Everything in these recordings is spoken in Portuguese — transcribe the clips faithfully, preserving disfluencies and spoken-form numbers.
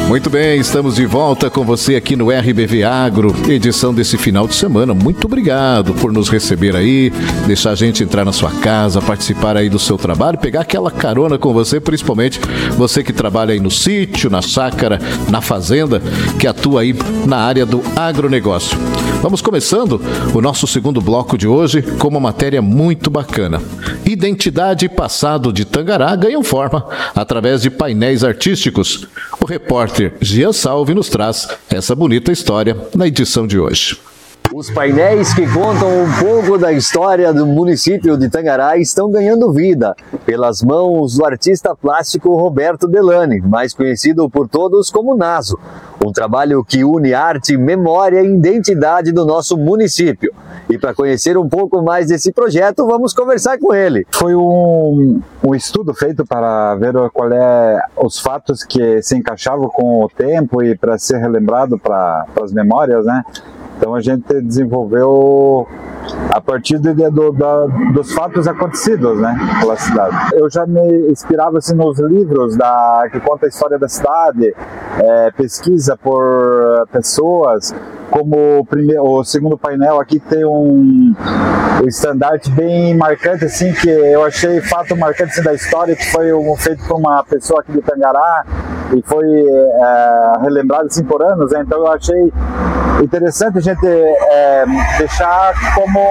Muito bem, estamos de volta com você aqui no R B V Agro, edição desse final de semana. Muito obrigado por nos receber aí, deixar a gente entrar na sua casa, participar aí do seu trabalho, pegar aquela carona com você, principalmente você que trabalha aí no sítio, na chácara, na fazenda, que atua aí na área do agronegócio. Vamos começando o nosso segundo bloco de hoje com uma matéria muito bacana. Identidade e passado de Tangará ganham forma através de painéis artísticos. O repórter Gian Salve nos traz essa bonita história na edição de hoje. Os painéis que contam um pouco da história do município de Tangará estão ganhando vida pelas mãos do artista plástico Roberto Delane, mais conhecido por todos como Naso. Um trabalho que une arte, memória e identidade do nosso município. E para conhecer um pouco mais desse projeto, vamos conversar com ele. Foi um, um estudo feito para ver qual é os fatos que se encaixavam com o tempo e para ser relembrado para as memórias, né? Então a gente desenvolveu a partir de, de, do, da, dos fatos acontecidos, né, pela cidade. Eu já me inspirava assim, nos livros da, que conta a história da cidade, é, pesquisa por pessoas, como o, primeiro, o segundo painel aqui tem um, um estandarte bem marcante, assim, que eu achei fato marcante assim, da história, que foi um, feito por uma pessoa aqui de Tangará e foi é, relembrado assim, por anos, né? Então eu achei interessante a gente é, deixar como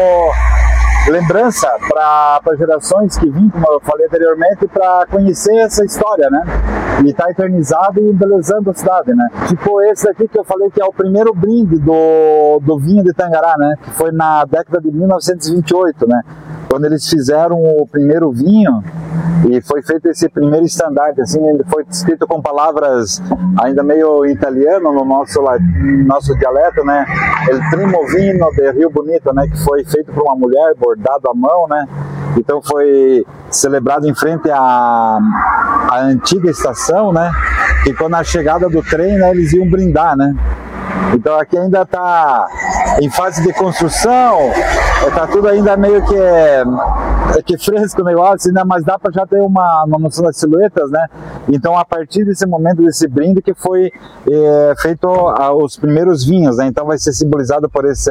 lembrança para gerações que vêm, como eu falei anteriormente, para conhecer essa história, né? E está eternizado e embelezando a cidade, né? Tipo esse aqui que eu falei que é o primeiro brinde do, do vinho de Tangará, né? Que foi na década de mil novecentos e vinte e oito, né? Quando eles fizeram o primeiro vinho e foi feito esse primeiro estandarte, assim, ele foi escrito com palavras ainda meio italiano no nosso, nosso dialeto, né? El primo vino de Rio Bonito, né? Que foi feito por uma mulher, bordado à mão, né? Então foi celebrado em frente à, à antiga estação, né? E quando a chegada do trem, né, eles iam brindar, né? Então aqui ainda está em fase de construção, está tudo ainda meio que, é, que fresco o negócio, né? Mas dá para já ter uma, uma noção das silhuetas, né? Então a partir desse momento, desse brinde que foi é, feito a, os primeiros vinhos, né? Então vai ser simbolizado por esse,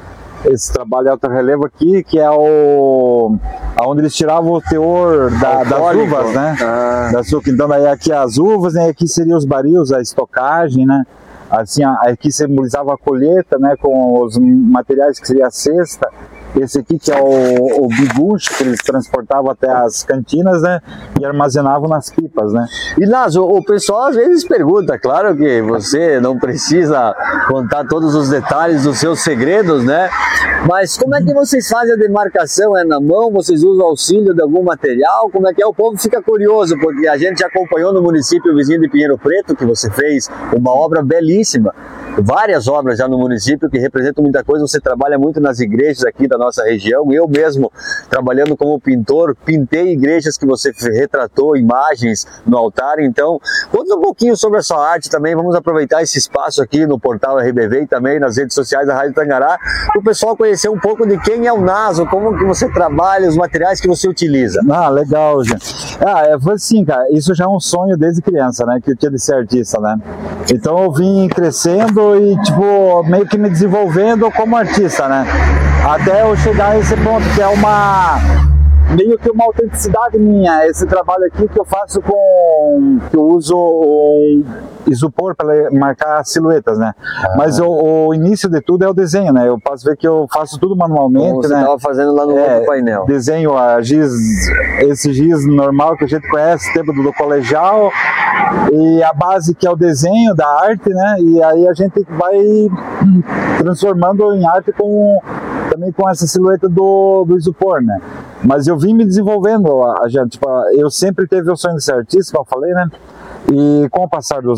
esse trabalho de alto relevo aqui, que é o onde eles tiravam o teor da, das uvas, né? Ah. Da açúcar. Então daí aqui as uvas, né? Aqui seriam os barris, a estocagem, né? Assim, aqui simbolizava a colheita, né, com os materiais que seria a cesta. Esse aqui que é o, o bigucho, que eles transportavam até as cantinas, né, e armazenavam nas pipas, né. E Naso, o pessoal às vezes pergunta, claro que você não precisa contar todos os detalhes dos seus segredos, né, mas como é que vocês fazem a demarcação? É na mão? Vocês usam auxílio de algum material? Como é que é? O povo fica curioso, porque a gente já acompanhou no município vizinho de Pinheiro Preto, que você fez uma obra belíssima, várias obras já no município que representam muita coisa. Você trabalha muito nas igrejas aqui da nossa região. Eu mesmo, trabalhando como pintor, pintei igrejas que você retratou, imagens no altar. Então, conta um pouquinho sobre a sua arte também. Vamos aproveitar esse espaço aqui no portal R B V e também nas redes sociais da Rádio Tangará, para o pessoal conhecer um pouco de quem é o Naso, como que você trabalha, os materiais que você utiliza. Ah, legal, gente. Ah, é, foi assim, cara, isso já é um sonho desde criança, né, que eu tinha de ser artista, né. Então eu vim crescendo e, tipo, meio que me desenvolvendo como artista, né, até eu chegar a esse ponto que é uma, meio que uma autenticidade minha, esse trabalho aqui que eu faço com, que eu uso um isopor para marcar silhuetas, né, ah. Mas o, o início de tudo é o desenho, né, eu posso ver que eu faço tudo manualmente, como você né, estava fazendo lá no é, outro painel. Desenho a giz, esse giz normal que a gente conhece, tempo do, do colegial, e a base que é o desenho da arte, né, e aí a gente vai transformando em arte com, também com essa silhueta do, do isopor, né, mas eu vim me desenvolvendo, a, a, tipo, eu sempre teve o sonho de ser artista, como eu falei, né, e com o passar dos